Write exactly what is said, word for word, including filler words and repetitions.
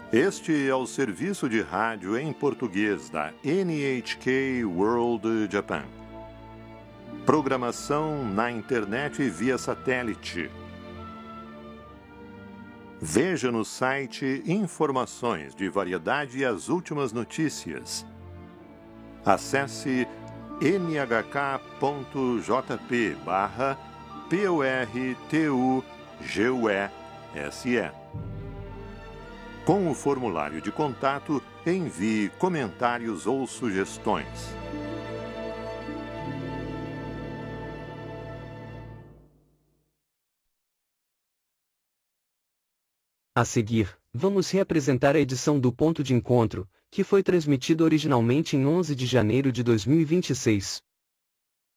Este é o serviço de rádio em português da N H K World Japan. Programação na internet e via satélite. Veja no site informações de variedade e as últimas notícias. Acesse n h k ponto j p barra p o r t u g u e s e. Com o formulário de contato, envie comentários ou sugestões. A seguir, vamos reapresentar a edição do Ponto de Encontro, que foi transmitido originalmente em onze de janeiro de dois mil e vinte e seis.